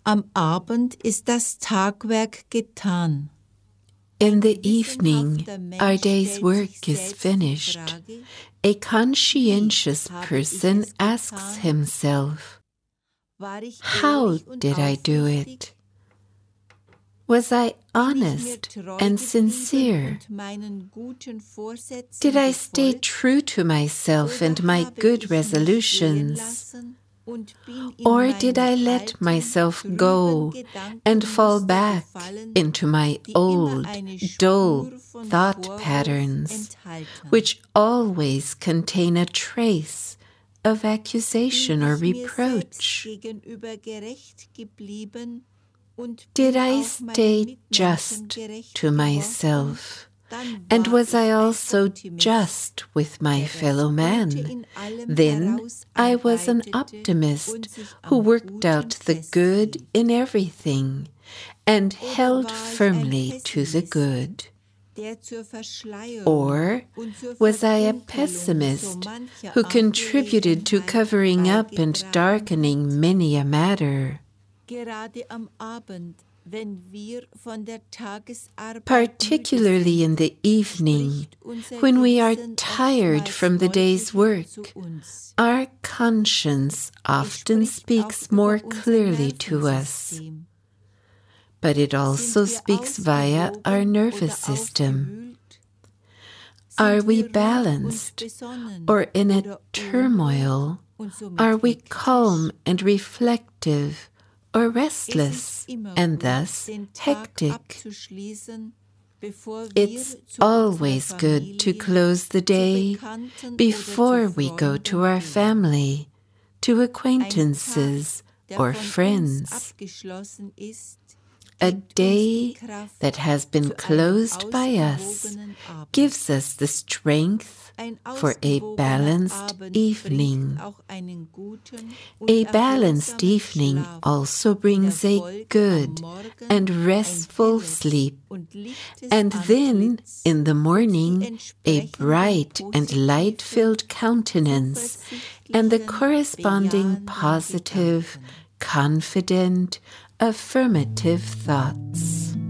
Am Abend ist das Tagwerk getan. In the evening, our day's work is finished. A conscientious person asks himself, how did I do it? Was I honest and sincere? Did I stay true to myself and my good resolutions? Or did I let myself go and fall back into my old, dull thought patterns, which always contain a trace of accusation or reproach? Did I stay just to myself? And was I also just with my fellow man? Then I was an optimist who worked out the good in everything and held firmly to the good. Or was I a pessimist who contributed to covering up and darkening many a matter? Particularly in the evening, when we are tired from the day's work, our conscience often speaks more clearly to us. But it also speaks via our nervous system. Are we balanced, or in a turmoil? Are we calm and reflective, or restless, and thus hectic? It's always good to close the day before we go to our family, to acquaintances or friends. A day that has been closed by us gives us the strength for a balanced evening. A balanced evening also brings a good and restful sleep, and then in the morning a bright and light-filled countenance and the corresponding positive, confident, affirmative thoughts.